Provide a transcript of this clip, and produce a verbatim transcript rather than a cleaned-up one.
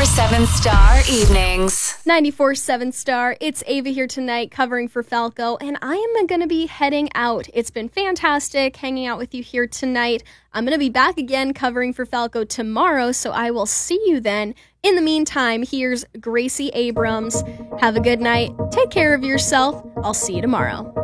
seven Star Evenings. ninety-four seven Star, it's Ava here tonight covering for Falco, and I am going to be heading out. It's been fantastic hanging out with you here tonight. I'm going to be back again covering for Falco tomorrow, so I will see you then. In the meantime, here's Gracie Abrams. Have a good night. Take care of yourself. I'll see you tomorrow.